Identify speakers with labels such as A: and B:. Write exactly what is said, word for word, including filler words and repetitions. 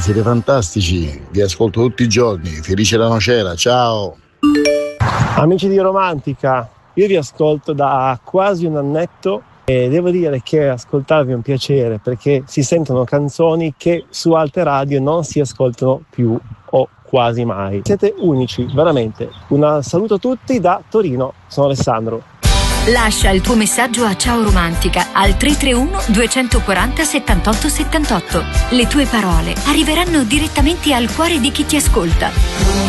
A: siete fantastici, vi ascolto tutti i giorni, felice la nocera, ciao!
B: Amici di Romantica, io vi ascolto da quasi un annetto e devo dire che ascoltarvi è un piacere perché si sentono canzoni che su altre radio non si ascoltano più o quasi mai. Siete unici, veramente. Un saluto a tutti da Torino, sono Alessandro.
C: Lascia il tuo messaggio a Ciao Romantica al tre tre uno due quattro zero settantotto settantotto. Le tue parole arriveranno direttamente al cuore di chi ti ascolta.